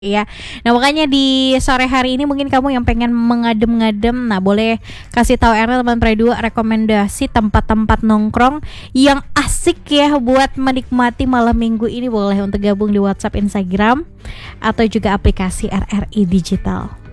Iya. Nah, makanya di sore hari ini mungkin kamu yang pengen mengadem-ngadem, nah boleh kasih tahu Ernel teman Pre 2 rekomendasi tempat-tempat nongkrong yang asik ya buat menikmati malam minggu ini, boleh untuk gabung di WhatsApp, Instagram atau juga aplikasi RRI Digital.